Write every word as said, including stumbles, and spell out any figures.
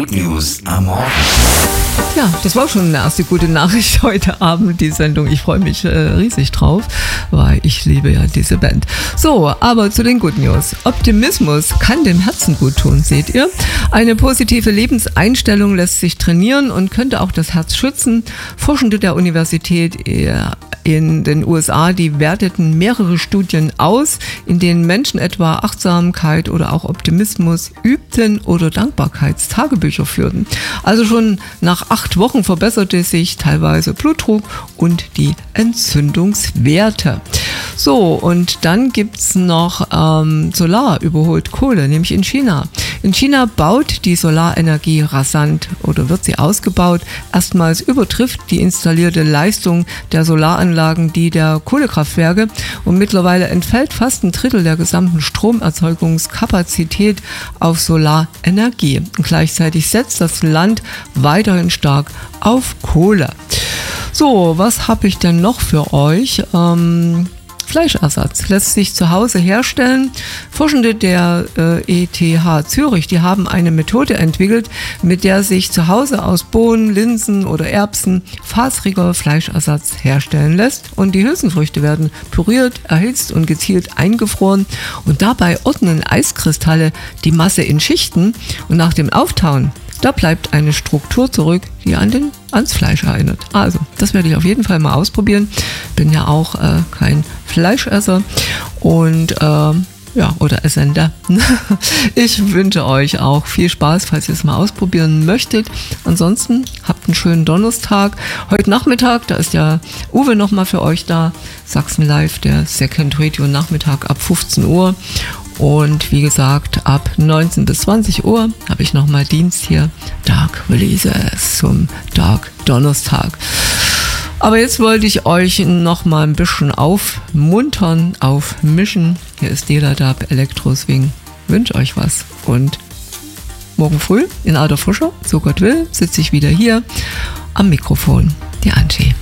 Good News am Morgen. Ja, das war schon eine erste gute Nachricht heute Abend, die Sendung. Ich freue mich äh, riesig drauf, weil ich liebe ja diese Band. So, aber zu den Good News. Optimismus kann dem Herzen gut tun, seht ihr? Eine positive Lebenseinstellung lässt sich trainieren und könnte auch das Herz schützen. Forschende der Universität in den U S A, die werteten mehrere Studien aus, in denen Menschen etwa Achtsamkeit oder auch Optimismus übten oder Dankbarkeitstagebücher führten. Also schon nach acht Wochen verbesserte sich teilweise Blutdruck und die Entzündungswerte. So, und dann gibt's noch ähm, Solar überholt Kohle, nämlich in China. In China baut die Solarenergie rasant oder wird sie ausgebaut. Erstmals übertrifft die installierte Leistung der Solaranlagen die der Kohlekraftwerke und mittlerweile entfällt fast ein Drittel der gesamten Stromerzeugungskapazität auf Solarenergie. Und gleichzeitig setzt das Land weiterhin stark auf Kohle. So, was habe ich denn noch für euch? Ähm, Fleischersatz lässt sich zu Hause herstellen. Forschende der äh, E T H Zürich, die haben eine Methode entwickelt, mit der sich zu Hause aus Bohnen, Linsen oder Erbsen faseriger Fleischersatz herstellen lässt. Und die Hülsenfrüchte werden püriert, erhitzt und gezielt eingefroren. Und dabei ordnen Eiskristalle die Masse in Schichten. Und nach dem Auftauen, da bleibt eine Struktur zurück, die an den, ans Fleisch erinnert. Also, das werde ich auf jeden Fall mal ausprobieren. Bin ja auch äh, kein Fleischesser und äh, ja, oder Essender. Ich wünsche euch auch viel Spaß, falls ihr es mal ausprobieren möchtet. Ansonsten habt einen schönen Donnerstag. Heute Nachmittag, da ist ja Uwe nochmal für euch da. Sachsen Live, der Second Radio Nachmittag ab fünfzehn Uhr. Und wie gesagt, ab neunzehn bis zwanzig Uhr habe ich nochmal Dienst hier. Dark Releases zum Dark Donnerstag. Aber jetzt wollte ich euch nochmal ein bisschen aufmuntern, aufmischen. Hier ist Deladab Elektro Swing. Wünsche euch was. Und morgen früh in alter Frische, so Gott will, sitze ich wieder hier am Mikrofon. Die Angie.